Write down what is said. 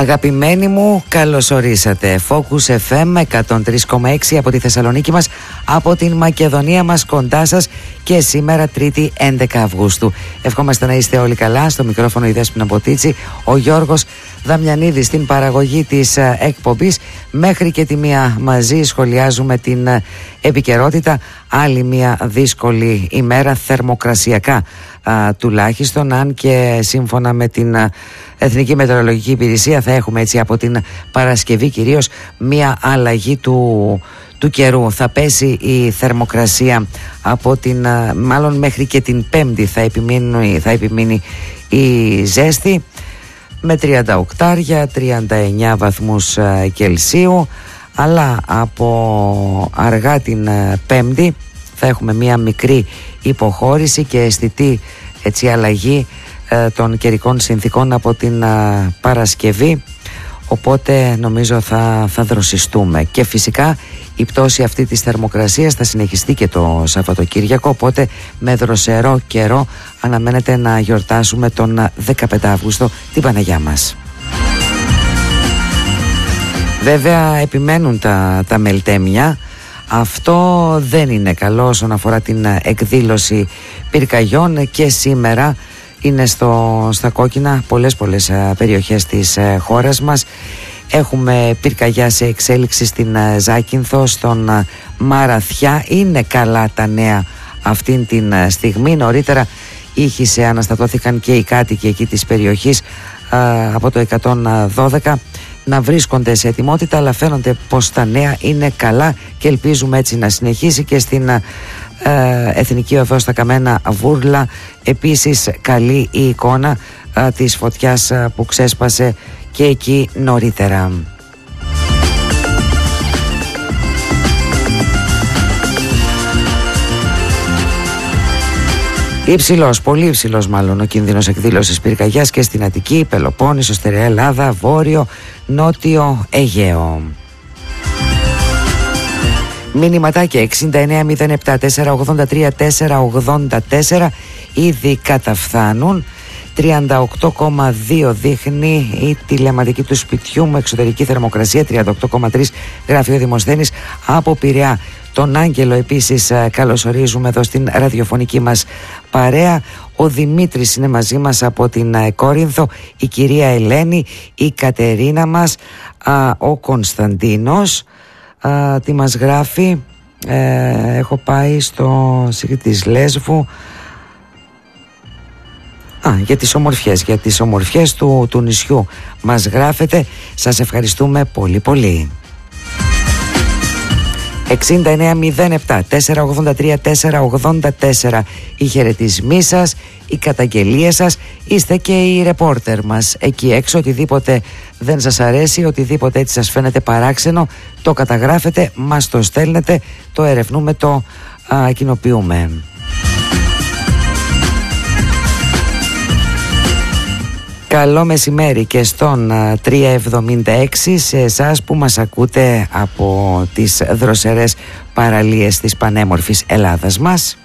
Αγαπημένοι μου, καλώς ορίσατε. Focus FM 103,6 από τη Θεσσαλονίκη μας, από την Μακεδονία μας κοντά σας, και σήμερα Τρίτη 11 Αυγούστου. Ευχόμαστε να είστε όλοι καλά. Στο μικρόφωνο η Δέσποινα Ποτίτσι, ο Γιώργος Δαμιανίδης στην παραγωγή της εκπομπής. Μέχρι και τη μία μαζί σχολιάζουμε την επικαιρότητα. Άλλη μια δύσκολη ημέρα θερμοκρασιακά τουλάχιστον, αν και σύμφωνα με την Εθνική Μετεωρολογική Υπηρεσία θα έχουμε έτσι από την Παρασκευή κυρίως μια αλλαγή του καιρού. Θα πέσει η θερμοκρασία από την, μάλλον μέχρι και την Πέμπτη θα επιμείνει η ζέστη, με 38, 39 βαθμούς Κελσίου, αλλά από αργά την Πέμπτη θα έχουμε μια μικρή υποχώρηση και αισθητή έτσι αλλαγή των καιρικών συνθήκων από την Παρασκευή, οπότε νομίζω θα δροσιστούμε. Και φυσικά η πτώση αυτή της θερμοκρασίας θα συνεχιστεί και το Σαββατοκύριακο, οπότε με δροσερό καιρό αναμένεται να γιορτάσουμε τον 15 Αύγουστο την Παναγιά μας. Βέβαια επιμένουν τα μελτέμια. Αυτό δεν είναι καλό όσον αφορά την εκδήλωση πυρκαγιών, και σήμερα είναι στα κόκκινα πολλές περιοχές της χώρας μας. Έχουμε πυρκαγιά σε εξέλιξη στην Ζάκυνθο, στον Μαραθιά. Είναι καλά τα νέα αυτήν την στιγμή. Νωρίτερα αναστατώθηκαν και οι κάτοικοι εκεί της περιοχής από το 112 να βρίσκονται σε ετοιμότητα, αλλά φαίνονται πως τα νέα είναι καλά και ελπίζουμε έτσι να συνεχίσει. Και στην Εθνική Οδό στα Καμένα Βούρλα επίσης καλή η εικόνα της φωτιάς που ξέσπασε και εκεί νωρίτερα. Πολύ υψηλός μάλλον ο κίνδυνος εκδήλωσης πυρκαγιάς και στην Αττική, Πελοπόννησο, Στερεά Ελλάδα, Βόρειο, Νότιο Αιγαίο. Μηνυματάκια 6907 483 484 ήδη καταφθάνουν. 38,2 δείχνει η τηλεματική του σπιτιού μου, εξωτερική θερμοκρασία 38,3 γράφει ο Δημοσθένης από Πειραιά. Τον Άγγελο επίσης καλωσορίζουμε εδώ στην ραδιοφωνική μας παρέα. Ο Δημήτρης είναι μαζί μας από την Κόρινθο, η κυρία Ελένη, η Κατερίνα μας, ο Κωνσταντίνος. Τι μας γράφει? Έχω πάει στο Σίγη της Λέσβου. Για τις ομορφιές του νησιού μας γράφετε. Σας ευχαριστούμε πολύ. 6907 483 484 οι χαιρετισμοί σας, οι καταγγελίες σας. Είστε και οι ρεπόρτερ μας εκεί έξω. Οτιδήποτε δεν σας αρέσει, οτιδήποτε έτσι σας φαίνεται παράξενο, το καταγράφετε, μας το στέλνετε, το ερευνούμε, το κοινοποιούμε. Καλό μεσημέρι και στον 376 σε εσάς που μας ακούτε από τις δροσερές παραλίες της πανέμορφης Ελλάδας μας.